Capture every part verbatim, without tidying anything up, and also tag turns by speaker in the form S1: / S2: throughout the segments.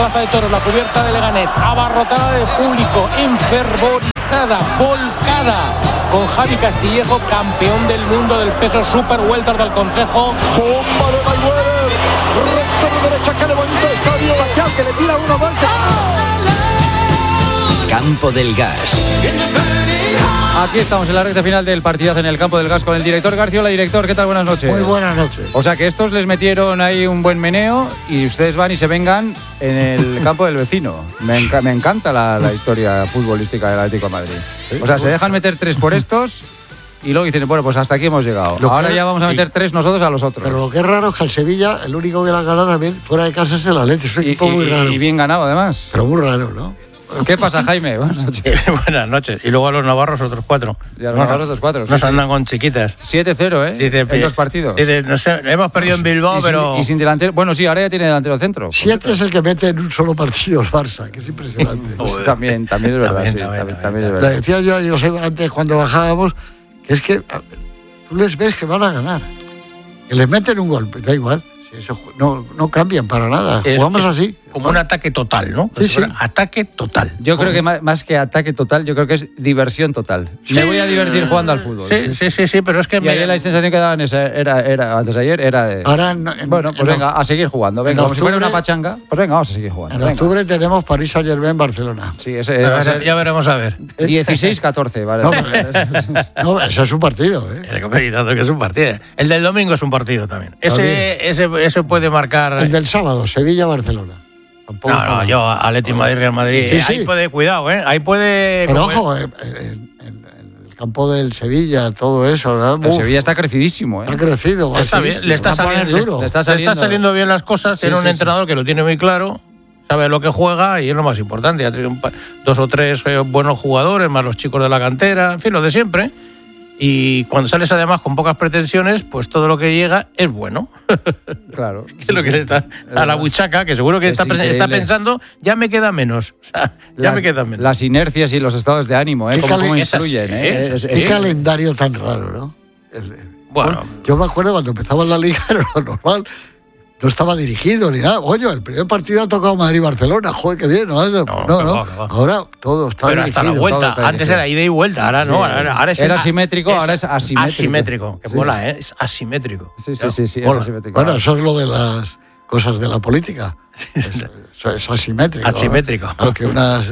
S1: Plaza de Toros, la cubierta de Leganés, abarrotada de público, enfervorizada, volcada, con Javi Castillejo, campeón del mundo del peso super welter del Consejo.
S2: Bomba de Mayweather, recto de derecha que levanta el estadio, Bastián, que le tira uno más.
S3: Campo del Gas.
S4: Aquí estamos en la recta final del partidazo en el Campo del Gas con el director Garciola. Director, ¿qué tal? Buenas noches.
S2: Muy buenas noches.
S4: O sea que estos les metieron ahí un buen meneo y ustedes van y se vengan en el campo del vecino. Me, enca- me encanta la, la historia futbolística del Atlético de Madrid. O sea, se dejan meter tres por estos y luego dicen, bueno, pues hasta aquí hemos llegado.
S2: Lo
S4: Ahora
S2: que-
S4: ya vamos a meter
S2: sí.
S4: tres nosotros a los otros.
S2: Pero lo que es raro es que el Sevilla, el único que la ha ganado también fuera de casa es el Atleti. Es un
S4: y,
S2: equipo muy
S4: y-
S2: raro.
S4: y bien ganado además.
S2: Pero muy raro, ¿no?
S4: ¿Qué pasa, Jaime? Buenas noches.
S5: Buenas noches. Y luego a los navarros otros cuatro.
S4: Y a los navarros otros cuatro,
S5: Nos
S4: sí,
S5: andan con chiquitas.
S4: siete cero, ¿eh?
S5: Dice,
S4: en dos partidos.
S5: Dice, no sé, hemos perdido en Bilbao,
S4: y, sin,
S5: pero...
S4: y sin delantero. Bueno, sí, ahora ya tiene delantero centro.
S2: Siete es el que mete en un solo partido el Barça, que es impresionante.
S4: Pues también, también es verdad,
S5: También,
S4: sí,
S5: también,
S4: también,
S5: también,
S4: también es
S2: Le
S4: verdad.
S2: decía yo a José antes cuando bajábamos, que es que a, tú les ves que van a ganar. Que les meten un golpe, da igual. Si eso, no, no cambian para nada.
S5: Es-
S2: Jugamos
S5: es
S2: así.
S5: Como un ataque total, ¿no?
S2: Sí, sí.
S5: Ataque total.
S4: Yo creo que más, más que ataque total, yo creo que es diversión total. Me voy a divertir jugando al fútbol.
S5: Sí, sí, sí, sí, pero es que...
S4: Y ayer la sensación que daban esa era, era, antes de ayer era de...
S2: Ahora, en- en-
S4: bueno, pues
S2: en-
S4: venga, a seguir jugando. Venga,
S2: en
S4: como si fuera
S2: octubre-
S4: una pachanga, pues venga, vamos a seguir jugando.
S2: En
S4: venga.
S2: octubre tenemos París Saint-Germain Barcelona.
S4: Sí, ese
S5: Pero
S4: va a
S5: ya,
S4: ser
S5: ya veremos a ver.
S4: dieciséis catorce, vale.
S2: No, No, eso es un partido, ¿eh?
S5: El que es un partido. El del domingo es un partido también. Ese, ese, ese puede marcar...
S2: El del sábado, Sevilla-Barcelona. Tampoco
S5: No, no,
S2: está mal.
S5: yo Atleti Madrid, Real Madrid.
S2: Sí,
S5: eh,
S2: sí.
S5: Ahí puede, cuidado, ¿eh? Ahí puede...
S2: Pero
S5: como-
S2: ojo, eh, en, en- en el campo del Sevilla, todo eso, ¿verdad?
S4: El
S2: Uf,
S4: Sevilla está crecidísimo, ¿eh?
S2: ha crecido.
S5: Está bien, le está,
S2: va a poner
S5: saliendo,
S2: duro.
S4: le está
S5: le
S4: saliendo.
S5: está saliendo bien las cosas.
S4: Sí,
S5: Tiene un
S4: sí, sí.
S5: entrenador que lo tiene muy claro, sabe lo que juega y es lo más importante. Ha tenido un pa- dos o tres eh, buenos jugadores, más los chicos de la cantera, en fin, lo de siempre. Y cuando sales además con pocas pretensiones, pues todo lo que llega es bueno.
S4: Claro.
S5: Que es lo que le está a la buchaca, que seguro que
S4: Es
S5: está, pens- está
S4: increíble.
S5: pensando, ya me queda menos. O sea, ya
S4: Las-
S5: me queda menos.
S4: Las inercias y los estados de ánimo, ¿eh?
S2: Qué
S4: Cómo,
S2: cali-
S4: cómo
S5: esas,
S4: influyen,
S5: sí,
S4: ¿eh?
S5: esas,
S4: Es-
S2: Qué
S4: es-
S2: calendario tan raro, ¿no? El-
S5: Bueno.
S2: yo me acuerdo cuando empezaba la liga, era lo normal. No estaba dirigido ni nada. Oye, el primer partido ha tocado Madrid-Barcelona. Joder, qué bien. No, no,
S5: que
S2: no.
S5: va, que va.
S2: Ahora todo está
S5: Pero
S2: dirigido.
S5: hasta la
S4: todo
S5: vuelta.
S4: está
S5: Antes
S4: dirigido.
S5: era ida y vuelta, ahora no.
S4: Sí.
S5: Ahora, ahora es
S4: Era simétrico, ahora es asimétrico.
S5: Asimétrico, que
S2: Sí.
S5: mola, ¿eh? Es asimétrico.
S4: Sí, sí, sí, sí, es
S5: Mola.
S4: asimétrico.
S2: Bueno, eso es lo de las cosas de la política. Eso, eso es asimétrico. ¿no?
S5: Asimétrico.
S2: Aunque unos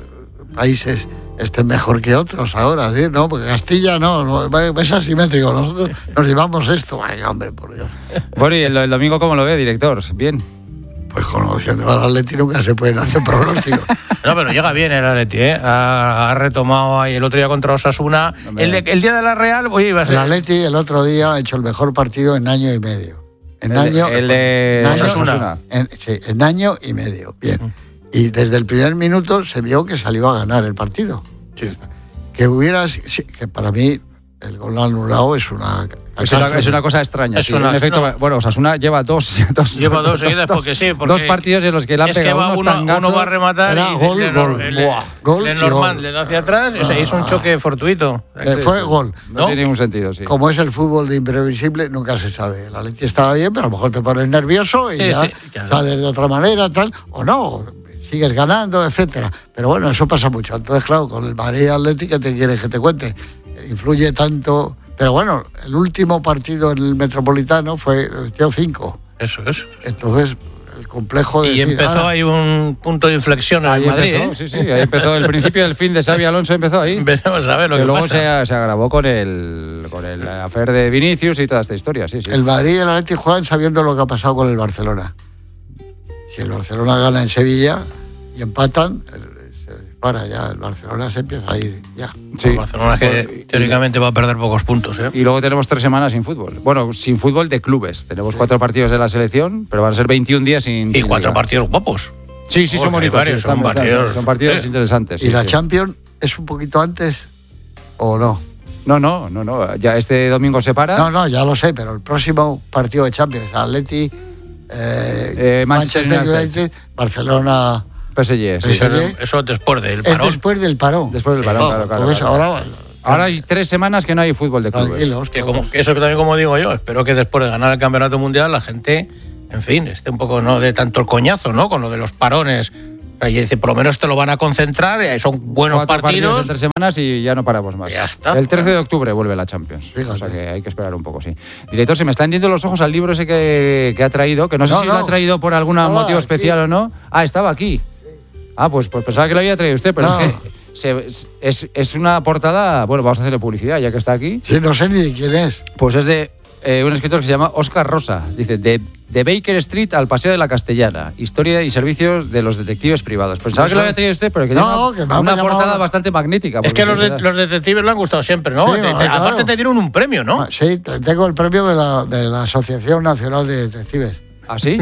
S2: países estén mejor que otros ahora, ¿sí? ¿no? Porque Castilla no, no, es asimétrico. Nosotros nos llevamos esto. Ay, hombre, por Dios.
S4: Bueno, ¿y el, el domingo cómo lo ve, director? Bien.
S2: Pues conociendo al Atleti nunca se pueden hacer pronósticos.
S5: No, pero llega bien el Atleti, ¿eh? Ha, ha retomado ahí el otro día contra Osasuna. El, de- el día de la Real, oye, iba a
S2: El
S5: ser...
S2: Atleti el otro día ha hecho el mejor partido en año y medio. En
S4: El-
S2: año,
S4: el de
S2: en año-
S4: Osasuna.
S2: en- sí, en año y medio. Bien. Y desde el primer minuto se vio que salió a ganar el partido.
S5: Sí.
S2: Que hubiera, sí, que para mí el gol anulado es una
S4: Es una, es una cosa extraña.
S5: Es
S4: sí,
S5: una-
S4: un efecto,
S5: no.
S4: Bueno, Osasuna lleva dos, dos
S5: Lleva dos seguidas porque sí, porque
S4: dos partidos en los que le han
S5: es que
S4: pegado
S5: va
S4: unos
S5: uno,
S4: tangazos.
S5: uno va a rematar
S2: Era
S5: y
S2: gol,
S5: le,
S2: gol.
S5: le,
S2: Buah, gol
S5: le
S2: y
S5: normal,
S2: gol.
S5: le da hacia atrás y se hizo un choque fortuito.
S2: Eh,
S4: Sí,
S2: fue
S4: sí.
S2: gol.
S4: No,
S5: ¿no?
S4: tiene ningún sentido, sí.
S2: Como es el fútbol de imprevisible, nunca se sabe. El Atleti estaba bien, pero a lo mejor te pones nervioso y
S5: Sí,
S2: ya
S5: sí, claro.
S2: sales de otra manera, tal, o no, sigues ganando, etcétera. Pero bueno, eso pasa mucho. Entonces, claro, con el Madrid y Atleti, ¿qué te quieres que te cuente? Influye tanto. Pero bueno, el último partido en el Metropolitano fue metió cinco.
S5: Eso es.
S2: Entonces, el complejo de
S5: Y
S2: decir,
S5: empezó
S2: ah,
S5: ahí un punto de inflexión en
S4: Ahí
S5: el Madrid,
S4: empezó,
S5: ¿eh?
S4: sí, sí, ahí empezó el principio del fin de Xavi Alonso, empezó ahí.
S5: Veremos a ver lo
S4: que
S5: que
S4: luego
S5: pasa.
S4: se, se agravó con el con el afer de Vinicius y toda esta historia, sí, sí.
S2: el Madrid y el Atleti juegan sabiendo lo que ha pasado con el Barcelona. Si el Barcelona gana en Sevilla y empatan, el- se dispara ya, el Barcelona se empieza a ir ya.
S4: Sí.
S5: El Barcelona que teóricamente va a perder pocos puntos, ¿eh?
S4: Y luego tenemos tres semanas sin fútbol. Bueno, sin fútbol de clubes. Tenemos cuatro partidos de la selección, pero van a ser veintiún días sin.
S5: Y
S4: sin
S5: cuatro
S4: liga.
S5: partidos guapos.
S4: Sí, sí, son
S5: Porque hay
S4: bonitos.
S5: varios,
S4: sí, están-
S5: son
S4: están-
S5: partidos,
S4: son partidos
S5: eh.
S4: interesantes.
S2: ¿Y
S4: sí,
S2: la
S4: sí.
S2: Champions es un poquito antes o no?
S4: No, no, no, no. Ya este domingo se para.
S2: No, no, ya lo sé, pero el próximo partido de Champions, Atleti, eh,
S4: Eh, Manchester
S2: Manchester
S4: United.
S2: United, Barcelona,
S4: P S G, sí.
S2: P S G.
S5: Eso, eso después del
S2: es
S5: parón.
S2: después del parón.
S4: Después del parón,
S2: Ojo,
S4: claro, claro,
S2: pues
S4: claro.
S2: ahora,
S4: Ahora hay tres semanas que no hay fútbol de clubes.
S2: tranquilos.
S5: Que
S2: todo.
S5: como, que eso que también como digo yo, espero que después de ganar el Campeonato Mundial la gente en fin, esté un poco no de tanto el coñazo, ¿no? Con lo de los parones. Y dice, por lo menos te lo van a concentrar, son buenos
S4: Cuatro
S5: partidos.
S4: partidos en tres semanas y ya no paramos más.
S5: Ya está.
S4: El trece de octubre vuelve la Champions.
S2: Fíjate.
S4: O sea que hay que esperar un poco, sí. Director, se me están yendo los ojos al libro ese que, que ha traído, que no sé
S2: No,
S4: si
S2: no.
S4: lo ha traído por algún
S2: Estaba
S4: motivo
S2: aquí.
S4: especial o no. Ah, estaba aquí. Ah, pues, pues pensaba que lo había traído usted, pero
S2: No.
S4: es que se- es, es una portada. Bueno, vamos a hacerle publicidad ya que está aquí.
S2: Sí, no sé ni de quién es.
S4: Pues es de eh, un escritor que se llama Óscar Rosa. Dice, de, de Baker Street al Paseo de la Castellana. Historia y servicios de los detectives privados. Pensaba
S2: Pues
S4: que lo
S2: no.
S4: había traído usted, pero que
S2: No,
S4: tiene una,
S2: que me ha
S4: una
S2: llamado
S4: portada
S2: la-
S4: bastante magnífica.
S5: Es
S4: porque
S5: que los,
S4: se-
S5: de- los detectives lo han gustado siempre, ¿no?
S2: Sí,
S5: Te-
S2: no,
S5: te-
S2: claro.
S5: Aparte te dieron un premio, ¿no?
S2: Ah, sí, te- tengo el premio de la, de la Asociación Nacional de Detectives.
S4: ¿Ah, sí?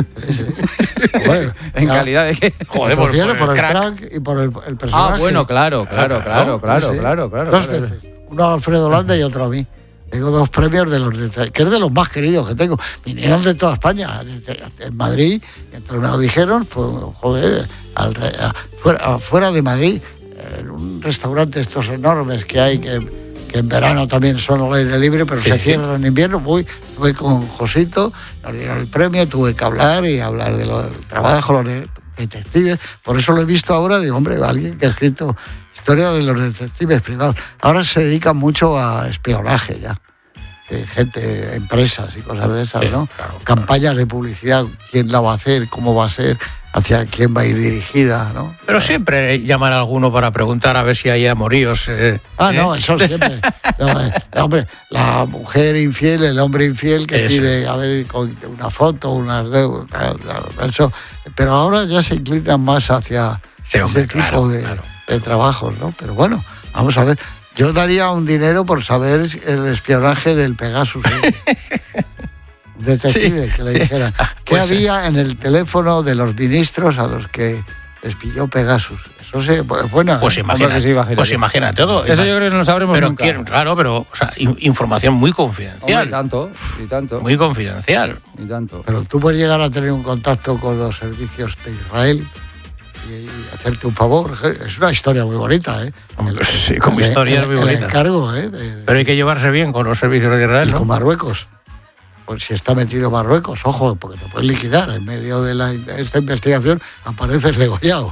S2: Bueno,
S4: ¿En
S2: ya,
S4: calidad de qué?
S5: Joder,
S2: por,
S5: por,
S2: cierto,
S5: por
S2: por
S5: el
S2: el
S5: crack.
S2: crack y por el, el personaje.
S4: Ah, bueno, claro, claro, claro, claro,
S2: Sí.
S4: claro, claro.
S2: Dos
S4: claro.
S2: veces. Uno a Alfredo Landa y otro a mí. Tengo dos premios de los de, que es de los más queridos que tengo. Vinieron de toda España, de- de- en Madrid, y entonces me lo dijeron, pues, joder, al re- a- fuera, afuera de Madrid, en un restaurante estos enormes que hay, que, que en verano también son al aire libre, pero
S5: Sí,
S2: se
S5: sí.
S2: cierran en invierno. Voy, voy con Josito, nos dieron el premio, tuve que hablar y hablar de lo del trabajo, los de- detectives. Por eso lo he visto ahora, digo, hombre, alguien que ha escrito historia de los detectives privados. Ahora se dedican mucho a espionaje ya. Eh, gente, empresas y cosas de esas,
S5: Sí,
S2: ¿no?
S5: claro,
S2: Campañas de publicidad, quién la va a hacer, cómo va a ser, hacia quién va a ir dirigida, ¿no?
S5: Pero siempre llaman a alguno para preguntar a ver si hay amoríos. Eh,
S2: Ah,
S5: ¿eh?
S2: no, eso siempre. No, eh, hombre, la mujer infiel, el hombre infiel que
S5: Eso.
S2: pide, a ver, con una foto, unas deudas, eso. Pero ahora ya se inclinan más hacia
S5: Sí, hombre,
S2: ese
S5: claro,
S2: tipo de,
S5: claro.
S2: de trabajos, ¿no? Pero bueno, vamos a ver. Yo daría un dinero por saber el espionaje del Pegasus. ¿eh? Detective,
S5: Sí,
S2: que le
S5: sí.
S2: dijera. ¿Qué
S5: Pues sí.
S2: había en el teléfono de los ministros a los que les pilló Pegasus? Eso sí, pues bueno.
S5: Pues
S2: ¿eh?
S5: imagínate,
S4: que sí, imagínate.
S5: pues imagínate todo.
S4: Eso yo creo que no lo sabremos
S5: pero
S4: nunca.
S5: quiero- claro, pero o sea, in- información muy
S4: Hombre,
S5: confidencial.
S4: y tanto, y tanto,
S5: Muy confidencial.
S4: y tanto.
S2: Pero tú puedes llegar a tener un contacto con los servicios de Israel y, y hacerte un favor. Es una historia muy bonita, ¿eh?
S5: Hombre, sí, como
S2: El-
S5: historia
S2: el-
S5: es muy
S2: el
S5: bonita.
S2: encargo, ¿eh? de-
S5: Pero hay que llevarse bien con los servicios de
S2: y
S5: Israel,
S2: con
S5: ¿no?
S2: Marruecos. Pues si está metido Marruecos, ojo, porque te puedes liquidar. En medio de, la, de esta investigación apareces degollado.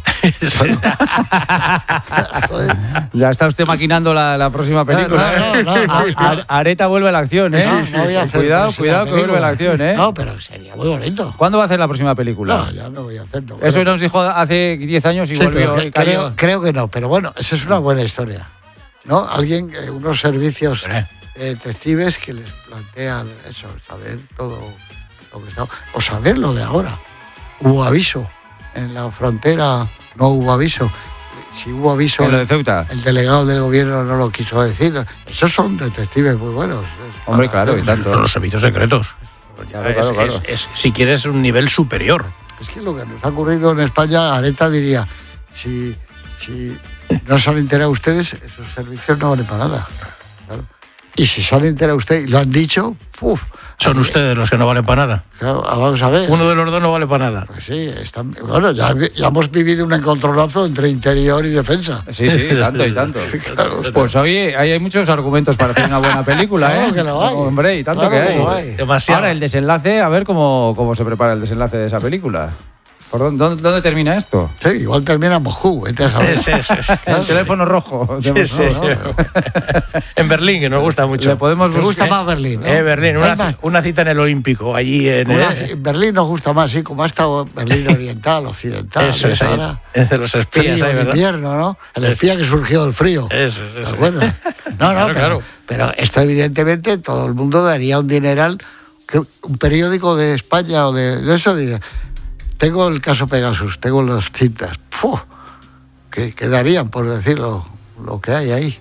S2: Joder.
S4: Ya está usted maquinando la, la próxima película.
S2: No, no,
S4: ¿eh?
S2: no, no,
S4: A-
S2: no.
S4: A- Areta vuelve a la acción, ¿eh?
S2: No, no voy a hacer
S4: cuidado,
S2: próxima
S4: cuidado que vuelve a la
S2: película.
S4: acción, ¿eh?
S2: No, pero sería muy bonito.
S4: ¿Cuándo va a hacer la próxima película?
S2: No, ya no voy a hacerlo.
S4: Eso
S2: Bueno.
S4: nos dijo hace diez años y
S2: Sí, pero
S4: volvió
S2: cre-
S4: y cayó.
S2: creo, creo que no, pero bueno, esa es una buena historia. ¿No? Alguien, eh, unos servicios
S5: Hombre.
S2: de detectives que les plantean eso, saber todo lo que está. O saber lo de ahora. Hubo aviso. En la frontera no hubo aviso. Si hubo aviso,
S4: En lo de Ceuta.
S2: el delegado del gobierno no lo quiso decir. Esos son detectives muy buenos.
S4: Hombre, claro, y
S5: Son
S4: tanto.
S5: los servicios secretos.
S4: Claro,
S5: Es-
S4: claro, claro.
S5: es- es- si quieres un nivel superior.
S2: Es que lo que nos ha ocurrido en España, Areta diría, si, si no se han enterado ustedes, esos servicios no valen para nada. Claro. Y si se han enterado ustedes y lo han dicho, ¡puf!
S5: Son
S2: Aquí-
S5: ustedes los que no valen para nada.
S2: Claro, vamos a ver.
S5: Uno de los dos no vale para nada.
S2: Pues sí, están, bueno, ya, ya hemos vivido un encontronazo entre interior y defensa.
S4: Sí, sí, tanto y tanto.
S2: Claro,
S4: Pues oye, ahí hay muchos argumentos para hacer una buena película,
S2: Claro
S4: ¿eh?
S2: que lo hay.
S4: Hombre, y tanto
S2: Claro
S4: que
S2: que
S4: hay.
S2: lo hay.
S5: Demasiado.
S4: Ahora el desenlace, a ver cómo, cómo se prepara el desenlace de esa película. ¿Por dónde, dónde, dónde termina esto?
S2: Sí, igual termina en Moscú, vete a saber.
S5: Sí, sí, sí.
S4: El teléfono rojo.
S5: Sí,
S4: de
S5: sí.
S4: Moscú, ¿no?
S5: En Berlín, que nos gusta mucho.
S4: Le podemos
S2: Te gusta
S4: buscar-
S2: más Berlín, ¿no?
S5: Eh, Berlín,
S2: Hay
S5: una,
S2: más.
S5: una cita en el Olímpico, allí en.
S2: Una-
S5: eh,
S2: Berlín nos gusta más, sí, como ha estado Berlín oriental, occidental.
S5: eso es, ahí,
S2: ahora.
S5: es de los espías,
S2: Frío
S5: ahí,
S2: en
S5: ¿verdad?
S2: invierno, ¿no? El espía que surgió del frío.
S5: Eso, es,
S2: ¿Te
S5: eso.
S2: acuerdas? No, no,
S5: Claro,
S2: pero,
S5: claro.
S2: pero esto evidentemente todo el mundo daría un dineral. Que un periódico de España o de, de eso diría, tengo el caso Pegasus, tengo las cintas. ¡Fu! Que, que darían por decirlo lo que hay ahí.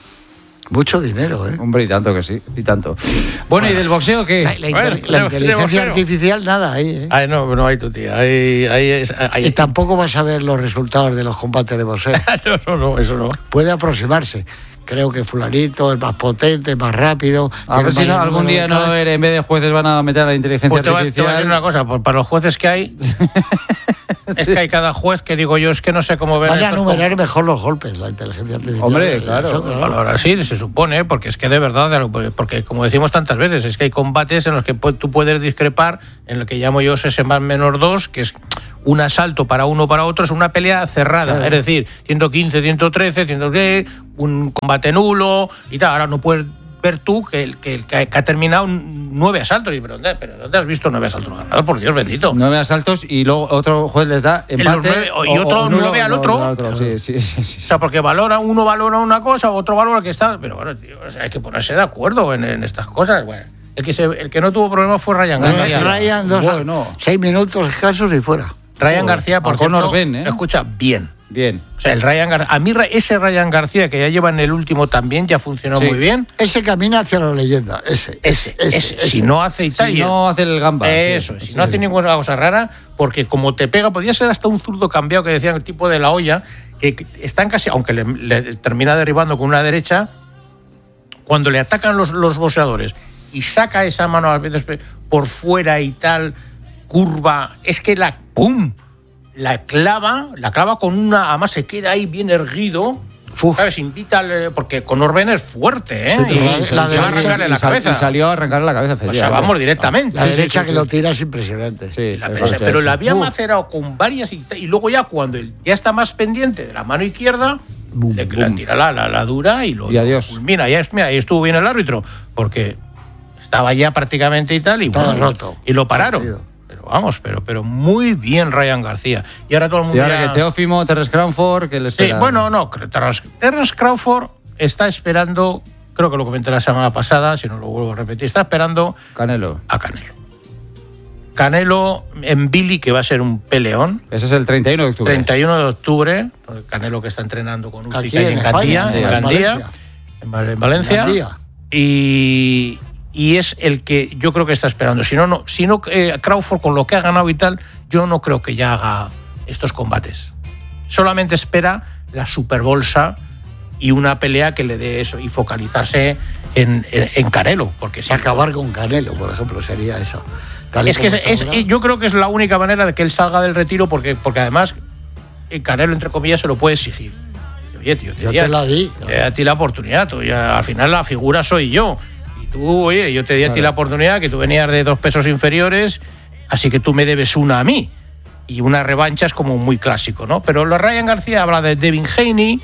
S2: Mucho dinero, ¿eh?
S4: Hombre, y tanto que sí, y tanto. Bueno, ¿y del boxeo qué?
S2: La, la
S5: Bueno,
S2: inte- la
S5: de- de
S2: inteligencia
S5: boxeo.
S2: artificial, nada ahí, ¿eh?
S5: Ay, no, no hay tu tía. Ahí, ahí es, ahí-
S2: Y tampoco vas a ver los resultados de los combates de boxeo.
S5: no, no, no, eso no.
S2: Puede aproximarse. Creo que fulanito es más potente, más rápido.
S4: A
S2: tiene
S4: ver si no,
S2: mayor
S4: algún
S2: número
S4: día
S2: de
S4: no,
S2: cabezas.
S4: en vez de jueces van a meter a la inteligencia
S5: Pues te voy, a- te voy a
S4: artificial.
S5: decir una cosa, por- para los jueces que hay, Es que hay cada juez que digo yo, es que no sé cómo ver.
S2: Van a numerar com... mejor los golpes, la inteligencia artificial.
S4: Hombre, claro.
S5: Eso, pues, ahora sí, se supone, porque es que de verdad, porque como decimos tantas veces, es que hay combates en los que tú puedes discrepar, en lo que llamo yo ese más menos dos, que es un asalto para uno para otro, es una pelea cerrada, claro. Es decir, ciento quince, ciento trece, ciento diez, un combate nulo y tal. Ahora no puedes ver tú que, que, que ha terminado nueve asaltos. Y, ¿pero, dónde, ¿Pero dónde has visto nueve asaltos ganados? Por Dios bendito.
S4: Nueve asaltos y luego otro juez les da empate.
S5: Nueve, y otro o, o nueve al otro. No, otro.
S4: Sí, sí, sí, sí.
S5: O sea, porque valora, uno valora una cosa, otro valora que está... Pero bueno, tío, o sea, hay que ponerse de acuerdo en, en estas cosas. Bueno, el que, se, el que no tuvo problemas fue Ryan García.
S2: Ryan, dos, bueno. seis minutos escasos y fuera.
S5: Ryan García, por cierto,
S4: Ben, ¿eh?
S5: escucha, bien.
S4: Bien.
S5: O sea, el Ryan Gar- a mí ese Ryan García que ya lleva en el último también ya funcionó sí. muy bien.
S2: Ese camina hacia la leyenda, ese.
S5: Ese, ese, ese, ese. Si no hace Italia.
S4: Si no hace el gamba.
S5: Eso, sí, si sí, no sí. hace ninguna cosa rara, porque como te pega, podía ser hasta un zurdo cambiado que decían el tipo de la olla, que están casi, aunque le, le termina derribando con una derecha, cuando le atacan los, los boxeadores y saca esa mano a veces por fuera y tal, curva, es que la ¡pum! La clava, la clava con una, además se queda ahí bien erguido. Uf. ¿Sabes? Invita al, porque Conor Ben es fuerte, ¿eh?
S2: Sí,
S5: y,
S2: la, la
S5: y, arrancarle la cabeza.
S4: Y salió a arrancarle la cabeza.
S5: O sea, vamos directamente.
S2: La
S5: sí,
S2: derecha
S5: sí,
S2: que
S5: sí.
S2: lo tira es impresionante.
S5: Sí, la pero, pero la había Uf. macerado con varias y, y luego ya cuando él ya está más pendiente de la mano izquierda, boom, le, boom. le tira la, la, la dura y lo
S4: y adiós.
S5: Mira, ya, mira, ahí estuvo bien el árbitro, porque estaba ya prácticamente y tal, y,
S2: todo
S5: bueno,
S2: roto.
S5: Y lo pararon. Partido. Vamos, pero pero muy bien Ryan García. Y ahora todo el mundo.
S4: Y ahora
S5: ya...
S4: que Teófimo, Terence Crawford, que le espera.
S5: Sí, bueno, no, Terence Crawford está esperando, creo que lo comenté la semana pasada, si no lo vuelvo a repetir, está esperando
S4: Canelo.
S5: A Canelo. Canelo en Billy, que va a ser un peleón.
S4: Ese es el treinta y uno de octubre.
S5: treinta y uno de octubre, Canelo que está entrenando con Usyk
S2: en,
S5: en Gandía,
S2: en,
S5: en Gandía, en Valencia. En Gandía. Y Y es el que yo creo que está esperando. Si no, no, si no eh, Crawford, con lo que ha ganado y tal, yo no creo que ya haga estos combates. Solamente espera la superbolsa y una pelea que le dé eso y focalizarse en, en, en Canelo. Porque si
S2: acabar con Canelo, por ejemplo, sería eso.
S5: Tal es que es, es, yo creo que es la única manera de que él salga del retiro, porque, porque además el Canelo, entre comillas, se lo puede exigir. Oye, tío, te
S2: yo
S5: di,
S2: te la di.
S5: Te di a ti la oportunidad. Tú, ya, al final la figura soy yo. Tú, oye, yo te di a ti la oportunidad, que tú venías de dos pesos inferiores, así que tú me debes una a mí. Y una revancha es como muy clásico, ¿no? Pero lo Ryan García habla de Devin Haney,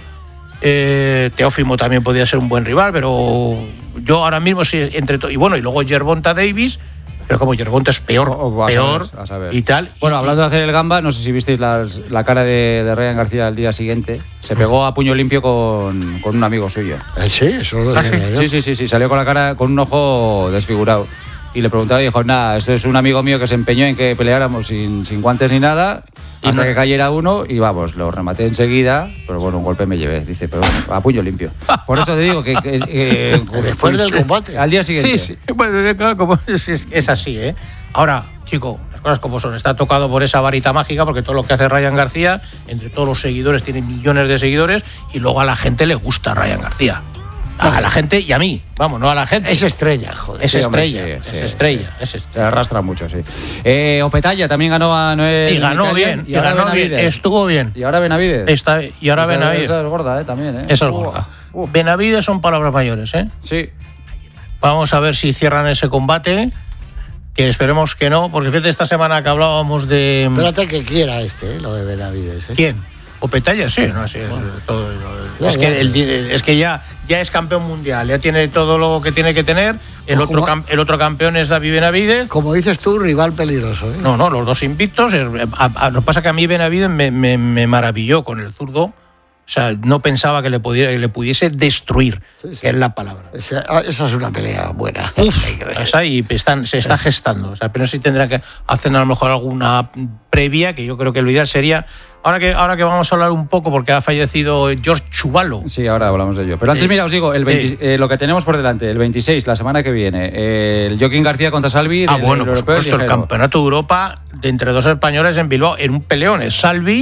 S5: eh, Teófimo también podría ser un buen rival, pero yo ahora mismo sí, entre todo. Y bueno, y luego Gervonta Davis, pero como Gervonta es peor, o, o peor
S4: a saber, a saber.
S5: y tal.
S4: Bueno,
S5: y,
S4: hablando de hacer el gamba, no sé si visteis la, la cara de, de Ryan García al día siguiente. Se pegó a puño limpio con, con un amigo suyo.
S2: Sí, eso lo
S4: decía. Sí, sí, sí, sí, salió con la cara, con un ojo desfigurado. Y le preguntaba y dijo, nada, esto es un amigo mío que se empeñó en que peleáramos sin, sin guantes ni nada, y hasta no. que cayera uno, y vamos, lo rematé enseguida, pero bueno, un golpe me llevé, dice, pero bueno, a puño limpio. Por eso te digo que... que, que
S2: después del combate.
S4: Al día siguiente.
S5: Sí, sí, bueno, como es, es así, ¿eh? Ahora, chico, las cosas como son, está tocado por esa varita mágica, porque todo lo que hace Ryan García, entre todos los seguidores, tiene millones de seguidores, y luego a la gente le gusta Ryan García. A la gente y a mí, vamos, no a la gente.
S2: Es estrella, joder.
S5: Es
S2: sí,
S5: estrella,
S2: hombre,
S5: sí,
S2: sí,
S5: es
S2: sí,
S5: estrella,
S2: sí.
S5: es estrella.
S4: Se arrastra mucho, sí. Eh, Opetaya también ganó a Noel.
S5: Y ganó
S4: Micalian,
S5: bien, y, y ganó
S4: Benavides.
S5: bien, estuvo bien.
S4: Y ahora Benavides.
S5: Está, y ahora
S4: esa,
S5: Benavides.
S4: Esa es gorda, ¿eh? También, ¿eh?
S5: Esa es gorda. Uh. Benavides son palabras mayores, ¿eh?
S4: Sí.
S5: Vamos a ver si cierran ese combate, que esperemos que no, porque fíjate, esta semana que hablábamos de...
S2: Espérate que quiera este, ¿eh? Lo de Benavides. ¿eh?
S5: ¿Quién? Opetaya, sí, no, sí, es, bueno. todo, ya, es, ya, que el, es que ya, ya es campeón mundial, ya tiene todo lo que tiene que tener. El, Ojo, otro, cam, el otro campeón es David Benavides.
S2: Como dices tú, rival peligroso. ¿eh?
S5: No, no, los dos invictos. A, a, lo que pasa es que a mí Benavides me, me, me maravilló con el zurdo. O sea, no pensaba que le, pudiera, que le pudiese destruir, sí, sí. que es la palabra.
S2: Esa, esa es una pelea buena.
S5: Uf, esa y están, se está gestando. O sea, pero sí tendrá que hacer a lo mejor alguna previa, que yo creo que lo ideal sería... Ahora que, ahora que vamos a hablar un poco, porque ha fallecido George Chuvalo.
S4: Sí, ahora hablamos de ello. Pero antes, sí. mira, os digo, el veinte, sí. eh, lo que tenemos por delante, el veintiséis, la semana que viene, eh, el Joaquín García contra Salvi.
S5: Ah, del, bueno, del por supuesto, el Campeonato de Europa de entre dos españoles en Bilbao, en un peleón. Es Salvi,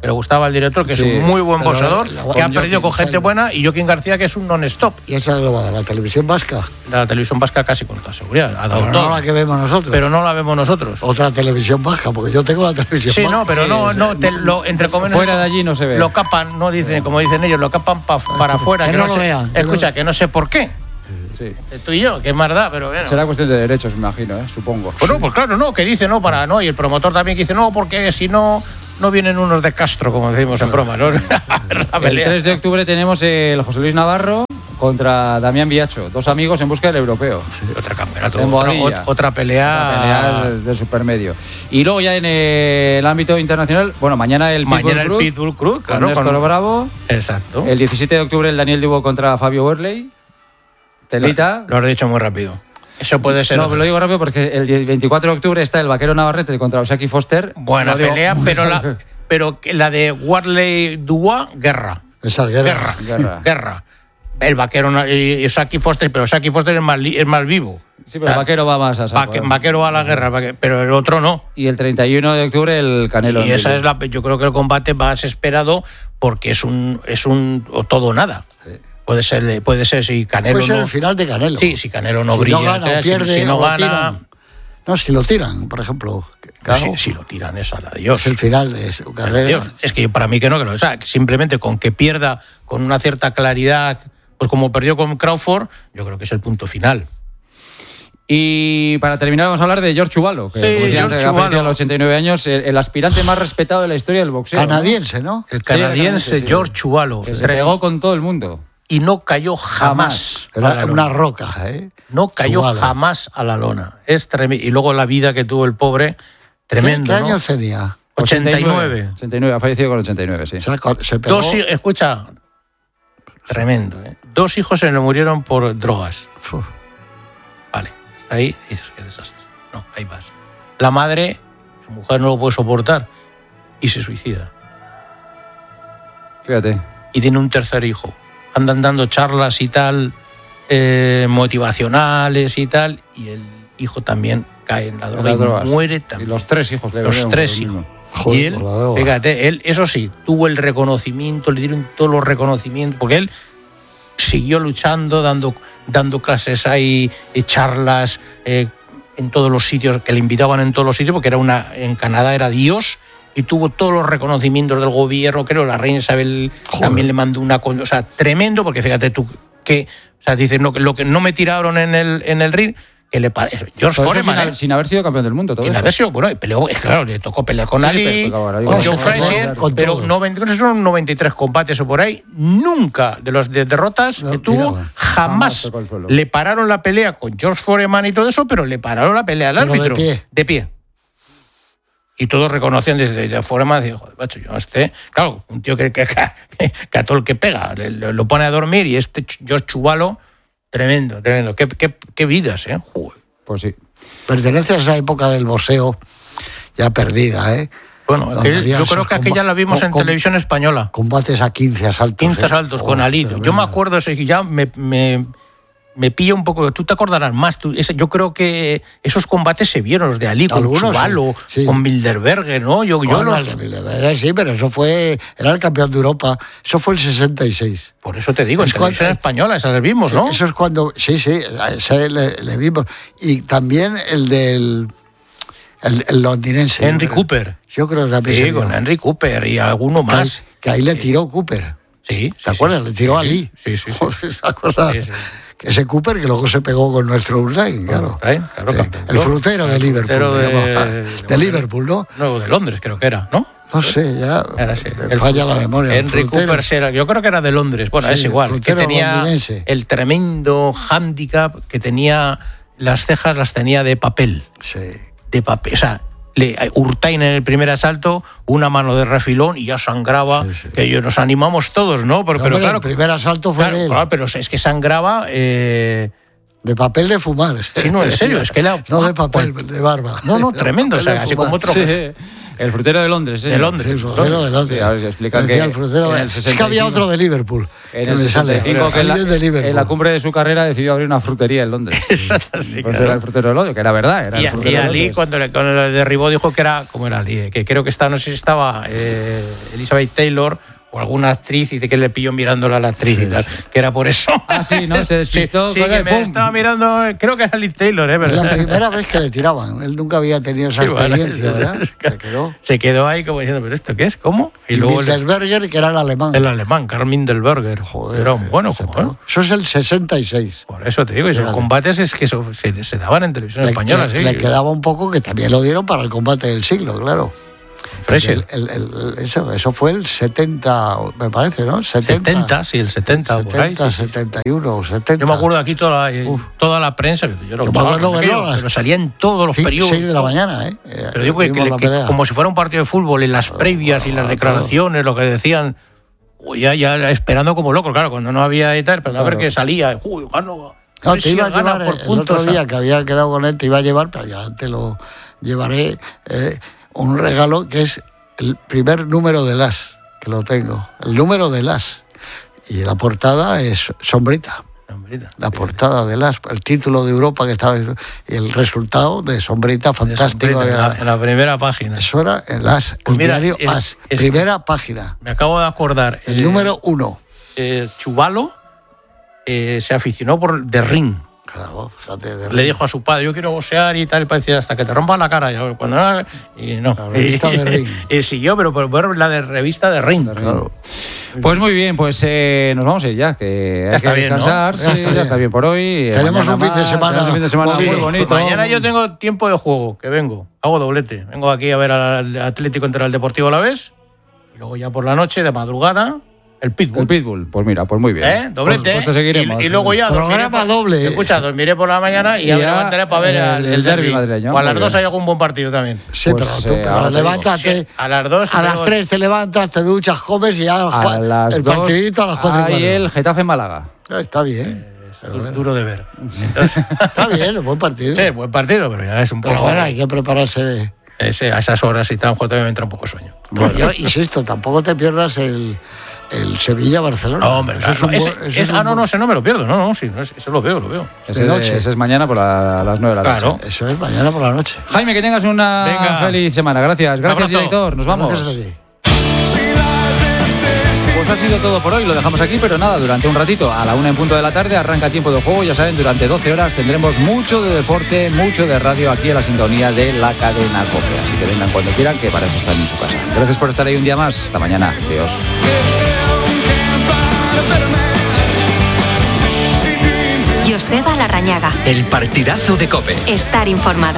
S5: que le gustaba al director, que
S4: Sí,
S5: es un muy buen
S2: pero
S5: boxeador,
S2: la-
S5: que ha
S2: con
S5: perdido con
S2: Joaquín
S5: gente buena, y Joaquín García, que es un non-stop.
S2: ¿Y esa lo va a dar la televisión vasca?
S5: La televisión vasca casi con toda seguridad. Ha dado
S2: Pero
S5: todo.
S2: no la que vemos nosotros.
S5: Pero no la vemos nosotros.
S2: Otra televisión vasca, porque yo tengo la televisión
S5: Sí,
S2: vasca.
S5: no, pero no, no te, lo, entre comillas,
S4: Fuera de allí no se ve.
S5: Lo capan, no dicen, como dicen ellos, lo capan pa- para afuera.
S2: Que
S5: Que
S2: no
S5: no
S2: lo
S5: sé-
S2: vean, que
S5: escucha,
S2: no-
S5: que no sé por qué.
S4: Sí.
S5: Tú y yo, que es más da, pero bueno.
S4: Será cuestión de derechos, me imagino, ¿eh? Supongo.
S5: Pues no, pues claro, no, que dice no para no, y el promotor también que dice no, porque si no, no vienen unos de Castro, como decimos en broma, ¿no? La
S4: El
S5: pelea.
S4: tres de octubre tenemos el José Luis Navarro contra Damián Viacho, dos amigos en busca del europeo.
S5: Otra campeonato,
S4: En
S5: otra,
S4: Boadilla.
S5: otra pelea.
S4: La pelea es del supermedio. Y luego ya en el ámbito internacional, bueno, mañana el Pitbull
S5: Mañana el
S4: Cruz,
S5: Pitbull Cruz,
S4: con
S5: claro.
S4: Néstor
S5: con-
S4: Bravo.
S5: Exacto.
S4: El diecisiete de octubre el Daniel Dubo contra Fabio Werley. Telita.
S5: Lo has dicho muy rápido. Eso puede ser.
S4: No, pero lo digo rápido porque el veinticuatro de octubre está el Vaquero Navarrete contra Osaki Foster.
S5: Buena
S4: Lo digo-
S5: pelea, pero la, pero que la de Warley Dubois, guerra.
S2: Esa guerra.
S5: Guerra.
S4: Guerra.
S5: Guerra. El vaquero no- y Osaki Foster, pero Osaki Foster es más, li- es más vivo.
S4: Sí, pero el Vaquero va más a saco,
S5: Vaque-
S4: ¿eh?
S5: vaquero va a la guerra, vaque- pero el otro no.
S4: Y el treinta y uno de octubre el Canelo.
S5: Y esa
S4: Enrique.
S5: es la, yo creo que el combate más esperado porque es un, es un o todo o nada. Puede ser, puede ser si Canelo
S2: Puede ser
S5: no.
S2: el final de Canelo.
S5: Sí, si Canelo no
S2: si
S5: brilla,
S2: no gana o
S5: si-
S2: pierde,
S5: si no
S2: o
S5: gana,
S2: tiran. No, si lo tiran, por ejemplo. Claro,
S5: si, si lo tiran es a la Dios.
S2: es el final de su carrera.
S5: Dios, es que para mí que no, que no. O sea, que simplemente con que pierda con una cierta claridad, pues como perdió con Crawford, yo creo que es el punto final.
S4: Y para terminar vamos a hablar de George Chuvalo, que
S5: Sí,
S4: como decía
S5: George
S4: antes, ha fallecido
S5: Chuvalo.
S4: a los ochenta y nueve años, el, el aspirante más respetado de la historia del boxeo. ¿no?
S2: Canadiense, ¿no?
S5: El
S4: Sí,
S5: canadiense
S4: sí.
S5: George Chuvalo.
S4: Que se pegó con todo el mundo.
S5: Y no cayó jamás. a la
S2: Era
S5: lona.
S2: una roca, ¿eh?
S5: No cayó
S2: Chuvalo.
S5: jamás a la lona. Es tremendo. Y luego la vida que tuvo el pobre,
S2: ¿Qué,
S5: tremendo.
S2: ¿Qué
S5: ¿no?
S2: años tenía?
S5: ochenta y nueve.
S4: ochenta y nueve, ha fallecido con ochenta y nueve, sí.
S2: O sea, cu- se pegó.
S5: Dos hi- escucha, tremendo. ¿eh? Dos hijos se le murieron por drogas.
S2: Uf.
S5: Vale, está ahí y dices, qué desastre. No, ahí vas. La madre, su mujer no lo puede soportar y se suicida.
S4: Fíjate.
S5: Y tiene un tercer hijo. Andan dando charlas y tal, eh, motivacionales y tal, y el hijo también cae en la droga
S4: Las
S5: y
S4: drogas.
S5: muere
S4: Y
S5: también.
S4: los tres hijos le
S5: Los
S4: dieron
S5: tres
S4: lo
S5: hijos.
S4: mismo.
S2: Joder,
S5: y él,
S2: por la droga.
S5: fíjate, él, eso sí, tuvo el reconocimiento, le dieron todos los reconocimientos, porque él siguió luchando, dando, dando clases ahí, y charlas eh, en todos los sitios, que le invitaban en todos los sitios, porque era una, en Canadá era Dios, y tuvo todos los reconocimientos del gobierno, creo, la reina Isabel
S2: Joder.
S5: también le mandó una cosa, o sea, tremendo, porque fíjate tú, que, o sea, dices, no, que lo que no me tiraron en el, en el ring, que le parece. George
S4: Todo eso
S5: Foreman,
S4: sin,
S5: ¿eh?
S4: haber, sin haber sido campeón del mundo, todo
S5: Sin
S4: eso.
S5: haber sido, bueno, y peleó, es claro, le tocó pelear con
S4: Sí,
S5: Ali,
S4: pero, pero,
S5: con
S4: pero,
S5: Joe
S2: pero,
S5: Frazier,
S2: con
S5: pero
S2: todo.
S5: noventa, creo que son noventa y tres combates o por ahí, nunca de las de derrotas
S2: No,
S5: que tuvo,
S2: tiraba.
S4: Jamás
S5: jamás
S4: tocó el suelo.
S5: le pararon la pelea con George Foreman y todo eso, pero le pararon la pelea al
S2: Pero de
S5: árbitro.
S2: pie.
S5: De pie. Y todos reconocían desde de Foreman, decían, joder, macho, yo este, claro, un tío que, que, que, que a todo el que pega, le- le- lo pone a dormir y este Ch- George Chuvalo, tremendo, tremendo. Qué, qué, qué vidas, ¿eh? Joder.
S4: Pues sí.
S2: Pertenece a esa época del boxeo ya perdida, ¿eh?
S5: Bueno,
S2: Donde
S5: aquel-
S2: había
S5: yo creo
S2: esos
S5: que aquella
S2: comba-
S5: la vimos
S2: com-
S5: en
S2: com-
S5: televisión española.
S2: Combates a quince asaltos.
S5: quince
S2: ¿eh?
S5: asaltos
S2: Oh,
S5: con Ali. Yo
S2: tremendo.
S5: me acuerdo, ese, ya me, me, me pilla un poco. Tú te acordarás más. Tú, ese, yo creo que esos combates se vieron, los de Ali, con
S2: Algunos,
S5: Chuvalo,
S2: sí, sí.
S5: con Milderberger, ¿no? Yo, yo
S2: Bueno,
S5: no-
S2: el de Bilderberg, sí, pero eso fue. Era el campeón de Europa. Eso fue el sesenta y seis.
S5: Por eso te digo, en
S2: Es cuando-
S5: televisión española, esas las vimos, ¿no?
S2: Eso es cuando. Sí, sí, ese le, le vimos. Y también el del. El, el londinense.
S5: Henry
S2: yo creo.
S5: Cooper.
S2: Yo creo que también.
S5: Sí,
S2: se dio.
S5: con Henry Cooper y alguno
S2: Que ahí-
S5: más.
S2: Que ahí le tiró Cooper.
S5: Sí.
S2: ¿Te acuerdas? Le tiró a
S5: sí,
S2: Ali.
S5: Sí, sí, sí.
S2: Joder, esa cosa.
S5: Sí, sí.
S2: Que ese Cooper que luego se pegó con nuestro Urdain, claro.
S5: Urdain, claro,
S2: Sí.
S5: campeón.
S2: El frutero de
S5: El
S2: Liverpool.
S5: frutero
S2: le
S5: de-
S2: llamaba.
S5: de-
S2: De Liverpool, ¿no?
S5: No, de Londres creo que era, ¿no?
S2: No sé, ya.
S5: Era, sí.
S2: me falla la memoria. el
S5: Henry
S2: frutero.
S5: Cooper, será- yo creo que era de Londres. Bueno,
S2: Sí,
S5: es igual.
S2: el
S5: Que
S2: frutero
S5: tenía
S2: londinense.
S5: el tremendo hándicap que tenía, las cejas las tenía de papel.
S2: Sí.
S5: De papel. O sea, le, Urtain en el primer asalto, una mano de refilón y ya sangraba.
S2: Sí, sí.
S5: Que yo, nos animamos todos, ¿no? Pero,
S2: No,
S5: pero
S2: hombre,
S5: claro,
S2: el primer asalto fue
S5: claro,
S2: de él.
S5: claro, pero es que sangraba. Eh,
S2: De papel de fumar.
S5: Sí, no, en serio, es que la-
S2: No de papel, de barba.
S5: no, no,
S2: De
S5: tremendo. O
S2: papel
S5: sea,
S2: de
S5: así
S2: fumar.
S5: como otro.
S4: Sí. El frutero de Londres, ¿eh?
S5: De Londres.
S2: El frutero de Londres.
S4: Sí, a ver si explica
S2: Decía
S4: que
S2: el frutero
S4: en
S2: de-
S4: el
S2: Es
S4: sesenta y
S2: que había
S4: cinco
S2: otro de Liverpool.
S4: En
S2: que
S4: el
S2: me sale.
S4: sesenta y cinco, que en la,
S2: Alguien de Liverpool.
S4: en la cumbre de su carrera decidió abrir una frutería en Londres.
S5: Exacto, sí,
S4: Pues
S5: claro.
S4: era el frutero de Londres, que era verdad. Era
S5: Y,
S4: el frutero
S5: y
S4: de
S5: Ali,
S4: Londres.
S5: cuando le, cuando le derribó, dijo que era, ¿cómo era Ali? Que creo que estaba, no sé si estaba eh, Elizabeth Taylor o alguna actriz, y dice que le pilló mirándola a la actriz y tal, que era por eso.
S4: Ah, sí, ¿no? Se despistó.
S5: Sí, sí,
S4: colega,
S5: que
S4: y
S5: me
S4: ¡pum!
S5: estaba mirando, creo que era Liz Taylor, ¿eh?
S2: Es la
S5: ¿verdad?
S2: primera vez que le tiraban. Él nunca había tenido esa
S5: Sí, bueno,
S2: experiencia, ¿verdad?
S5: es-
S2: Se quedó.
S5: Se quedó ahí como diciendo, ¿pero esto qué es? ¿Cómo?
S2: Y,
S5: Y luego el,
S2: Bilderberger, que era el alemán.
S5: el alemán, Karl Mindelberger.
S2: Joder,
S5: era un bueno
S2: se
S5: como,
S2: pegó.
S5: ¿eh?
S2: Eso es el sesenta y seis.
S5: Por eso te digo, esos
S2: Fíjate.
S5: combates es que eso, se, se daban en televisión
S2: Le,
S5: española,
S2: le-
S5: sí.
S2: le quedaba un poco, que también lo dieron para el combate del siglo, claro.
S5: Fresher.
S2: El- el- el- eso, eso fue el setenta, me parece, ¿no?
S5: setenta, sí, el setenta, por ahí.
S2: setenta,
S5: sí, sí.
S2: setenta y uno, setenta.
S5: Yo me acuerdo aquí toda la,
S2: Uf.
S5: toda la prensa, que yo no
S2: Yo me
S5: estaba
S2: acuerdo
S5: en aquello,
S2: verlo,
S5: pero salía en todos los
S2: Cinco,
S5: periódicos.
S2: seis de la mañana, ¿eh? Eh,
S5: Pero digo que,
S2: vimos
S5: que-
S2: la
S5: que
S2: pelea.
S5: como si fuera un partido de fútbol, en las previas y las
S2: claro.
S5: declaraciones, lo que decían, uy, ya, ya esperando como loco, claro, cuando no había y tal, pero a ver
S4: Claro.
S5: qué salía, uy, ganó.
S2: No, te
S5: Messi
S2: iba a
S5: gana
S2: llevar
S5: por
S2: el
S5: puntos
S2: otro
S5: a-
S2: día que había quedado con él, te iba a llevar, pero ya te lo llevaré, eh, un regalo que es el primer número del As, que lo tengo, el número del As. Y la portada es Sombrita,
S5: Sombrita.
S2: la portada del As, el título de Europa que estaba, y el resultado de Sombrita,
S5: De
S2: fantástico.
S5: Sombrita, en, la, en la primera página.
S2: Eso era el As,
S5: Pues
S2: el
S5: mira,
S2: diario
S5: es-
S2: As,
S5: es-
S2: primera página,
S5: Me acabo de acordar.
S2: el
S5: eh,
S2: número uno.
S5: eh, Chuvalo eh, se aficionó por The Ring.
S2: Claro, fíjate. de-
S5: Le dijo a su padre, yo quiero boxear y tal, y parecía hasta que te rompan la cara. Ya, cuando no, y no.
S2: La revista
S5: y,
S2: de Ring.
S5: Y siguió, pero por ver la de revista de Ring.
S2: Claro.
S4: Pues muy bien, pues eh, nos vamos a ir ya, que hay
S5: está
S4: que
S5: bien, ¿no?
S4: descansar.
S2: Ya
S4: sí,
S2: está
S4: ya
S2: bien.
S4: está bien por hoy. eh,
S2: Tenemos
S4: mañana
S2: un fin de
S4: más,
S2: semana
S4: tenemos un fin de semana muy
S2: movido.
S4: bonito.
S5: Mañana yo tengo tiempo de juego, que vengo. Hago doblete. Vengo aquí a ver al Atlético contra el Deportivo Alavés. Y luego ya por la noche, de madrugada, el Pitbull.
S4: El Pitbull, pues mira, pues muy bien.
S5: ¿Eh? Doblete.
S4: Pues, pues te seguiremos.
S5: y, y luego ya.
S2: Programa
S5: dormiré por-
S2: doble.
S5: Escucha, dormiré por la mañana y,
S4: Y
S5: ya me
S4: ya
S5: levantaré para ver
S4: el-
S5: al-
S4: el
S5: el
S4: derbi
S5: derbi.
S4: madrileño.
S5: O a las
S4: Muy
S5: dos
S4: bien.
S5: hay algún buen partido también.
S2: Sí,
S4: Pues,
S2: pero tú
S4: eh,
S2: pero
S4: ahora te
S2: levántate.
S5: Sí, a las dos.
S2: A las
S5: luego-
S2: tres te levantas, te duchas, comes y ya
S4: A las
S2: el
S4: dos
S2: partidito a las cuatro y
S4: hay
S2: cuarto.
S4: el Getafe Málaga.
S2: Ah, Está bien,
S5: Duro, duro de ver. Entonces,
S2: está bien, es buen partido.
S5: sí, buen partido, pero ya es un
S2: Pero
S5: poco.
S2: bueno, hay que prepararse.
S5: ese- a esas horas y tal, también me entra un poco de sueño.
S2: Bueno, yo insisto, tampoco te pierdas el, el Sevilla-Barcelona.
S5: No, hombre,
S2: Eso
S5: claro,
S2: es un
S5: ese-
S2: buen- eso
S5: es-
S2: es un
S5: ah, no,
S2: buen-
S5: no, ese no me lo pierdo. No, no, sí, no, eso lo veo, lo veo.
S4: Ese,
S2: noche.
S4: ese es mañana por la- a las nueve de la
S5: Claro.
S4: noche.
S2: Eso es mañana por la noche.
S4: Jaime, que tengas una
S5: Venga.
S4: feliz semana. Gracias. Gracias,
S5: abrazo.
S4: director. Nos vamos.
S2: Gracias a ti.
S4: Pues ha sido todo por hoy, lo dejamos aquí, pero nada, durante un ratito, a la una en punto de la tarde, arranca Tiempo de Juego, ya saben, durante doce horas tendremos mucho de deporte, mucho de radio aquí en la sintonía de la cadena COPE, así que vengan cuando quieran, que para eso están en su casa. Gracias por estar ahí un día más, hasta mañana, adiós.
S3: Joseba Larrañaga.
S6: El partidazo de COPE.
S3: Estar informado.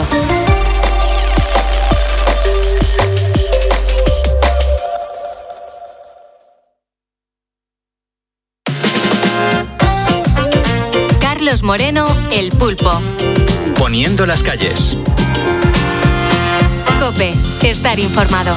S3: Carlos Moreno, El Pulpo.
S6: Poniendo las calles.
S3: COPE. Estar informado.